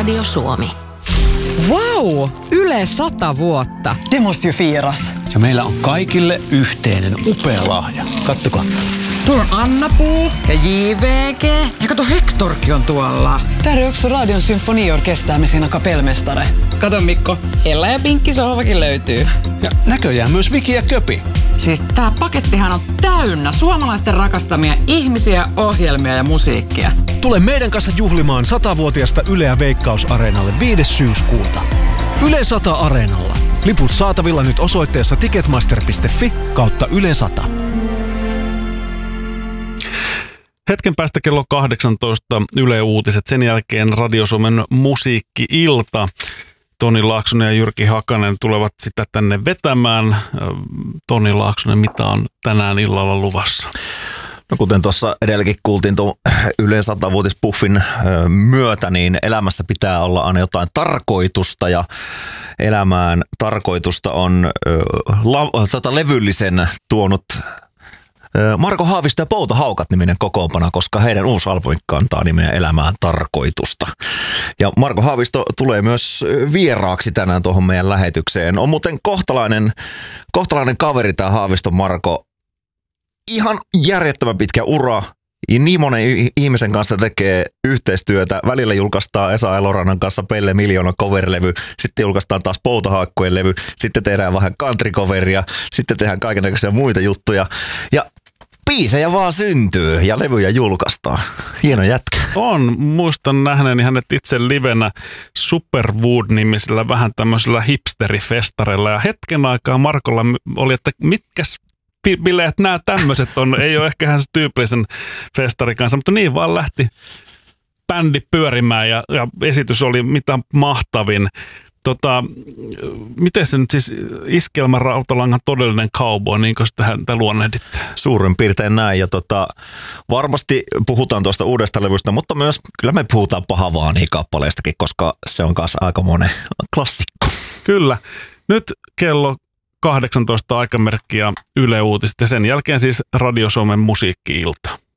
Radio Suomi. Wow! Yle 100 vuotta. Det måste ju firas. Ja meillä on kaikille yhteinen upea lahja. Kattokaa. Tuolla on Anna-Puu ja JVG. Ja kato, Hektorkin on tuolla. Där är också Radion symfoniorkester med sina kapellmästare. Kato Mikko, Ella ja Pinkki sohvakin löytyy. Ja näköjään myös Viki ja Köpi. Siis tää pakettihan on täynnä suomalaisten rakastamia ihmisiä, ohjelmia ja musiikkia. Tule meidän kanssa juhlimaan 100-vuotiasta Yleä Veikkaus-areenalle 5. syyskuuta. Yle 100 Areenalla. Liput saatavilla nyt osoitteessa ticketmaster.fi/Yle 100. Hetken päästä kello 18 Yle Uutiset, sen jälkeen Radio Suomen musiikki-ilta. Toni Laaksonen ja Jyrki Hakanen tulevat sitä tänne vetämään. Toni Laaksonen, mitä on tänään illalla luvassa? No kuten tuossa edelläkin kuultiin tuon Yle 100-vuotispuffin myötä, niin elämässä pitää olla aina jotain tarkoitusta ja elämään tarkoitusta on levyllisen tuonut Marko Haavisto ja Pouta Haukat-niminen kokoonpano, koska heidän uusi albumi kantaa nimeä Elämään tarkoitusta. Ja Marko Haavisto tulee myös vieraaksi tänään tuohon meidän lähetykseen. On muuten kohtalainen kaveri tämä Haaviston Marko. Ihan järjettömän pitkä ura. Niin monen ihmisen kanssa tekee yhteistyötä. Välillä julkaistaan Esa Elorannan kanssa Pelle Miljoona cover-levy, sitten julkaistaan taas Poutahaakkojen levy, sitten tehdään vähän country-coveria, sitten tehdään kaikennäköisiä muita juttuja. Ja biisejä vaan syntyy ja levyjä julkaistaan. Hieno jätkä. On. Muistan nähneeni hänet itse livenä Superwood-nimisellä vähän tämmöisellä hipsterifestareilla. Ja hetken aikaa Markolla oli, että mitkäs bileet nämä tämmöiset on. Ei ole ehkä ihan se tyypillisen festarin kanssa, mutta niin vaan lähti bändi pyörimään ja esitys oli mitä mahtavin. Miten se nyt siis Iskelmä Rautalangan todellinen cowboy, niin kuin sitä luonnehditte? Suurin piirtein näin ja varmasti puhutaan tuosta uudesta levystä, mutta myös kyllä me puhutaan Pahavaani-kappaleistakin, koska se on kanssa aika monen klassikko. Kyllä. Nyt kello 18 aikamerkkiä Yle Uutiset ja sen jälkeen siis Radio Suomen musiikki-ilta.